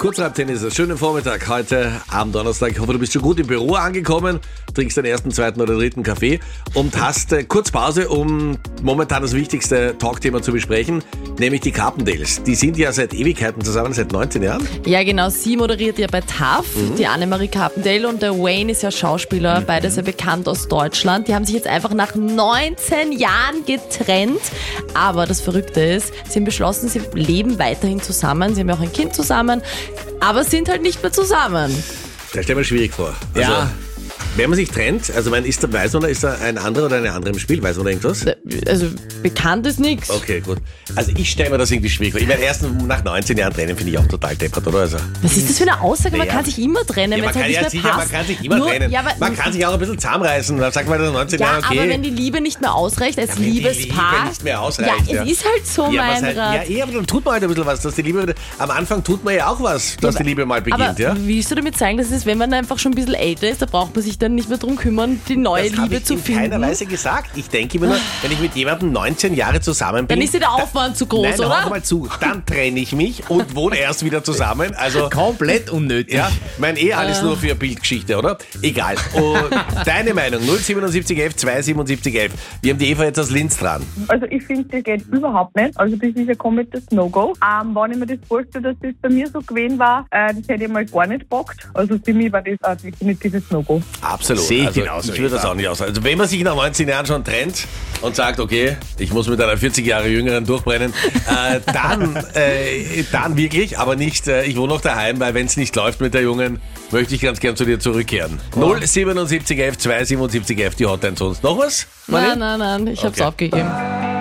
Kurzreibtennis, schönen Vormittag heute am Donnerstag. Ich hoffe, du bist schon gut im Büro angekommen, trinkst den ersten, zweiten oder dritten Kaffee und hast kurz Pause, um momentan das wichtigste Talkthema zu besprechen, nämlich die Carpendales. Die sind ja seit Ewigkeiten zusammen, seit 19 Jahren. Ja, genau. Sie moderiert ja bei TAF, die Annemarie Carpendale, und der Wayne ist ja Schauspieler, beide sehr bekannt aus Deutschland. Die haben sich jetzt einfach nach 19 Jahren getrennt. Aber das Verrückte ist, sie haben beschlossen, sie leben weiterhin zusammen. Sie haben ja auch ein Kind zusammen, aber sind halt nicht mehr zusammen. Das stelle ich mir schwierig vor. Also, Ja. wenn man sich trennt, also weiß man, ist da ein anderer oder eine andere im Spiel? Weiß man irgendwas? Also bekannt ist nichts. Okay, gut. Also ich stelle mir das irgendwie schwierig vor. Ich meine, erst nach 19 Jahren trennen finde ich auch total deppert, oder? Also, Was ist das für eine Aussage? Man Ja. kann sich immer trennen, ja, wenn es man, halt kann, nicht ja, mehr sicher, passt. man kann sich immer Nur, trennen. Ja, aber, Man kann sich auch ein bisschen zusammenreißen. Dann sagt man nach 19 ja, Jahren, okay. aber wenn die Liebe nicht mehr ausreicht als wenn die Liebespaar. Liebe nicht mehr ausreicht, ja, es ist halt so, ja, mein halt, Rat. ja, aber dann tut man halt ein bisschen was, dass die Liebe, am Anfang tut man ja auch was, dass die Liebe mal beginnt, Aber ja? willst du damit sagen, dass es, wenn man einfach schon ein bisschen älter ist, da braucht man sich dann nicht mehr drum kümmern, die neue Das habe Liebe ich zu in finden? keiner Weise gesagt. Ich denke immer nur, wenn ich mit jemandem 19 Jahre zusammen bin... Dann ist dir der Aufwand zu groß, nein, oder? Hör mal zu. Dann trenne ich mich und wohne erst wieder zusammen. Also Komplett unnötig. ja, mein alles nur für eine Bildgeschichte, oder? Egal. Und deine Meinung, 07711 27711. Wir haben die Eva jetzt aus Linz dran. Also ich finde, das geht überhaupt nicht. Also das ist ein komplettes No-Go. Wenn ich mir das vorstelle, dass das bei mir so gewesen war, das hätte ich mal gar nicht gepackt. Also für mich war das ein definitives No-Go. Absolut. Sehe ich also, genauso, ich würde das Eva. auch nicht aushalten. Also wenn man sich nach 19 Jahren schon trennt und sagt, okay, ich muss mit einer 40 Jahre Jüngeren durchbrennen, dann wirklich, aber nicht, ich wohne noch daheim, weil wenn es nicht läuft mit der Jungen, möchte ich ganz gern zu dir zurückkehren. 07711 27711, die Hotline sonst. Noch was? Marlene? Nein, ich hab's Okay. aufgegeben.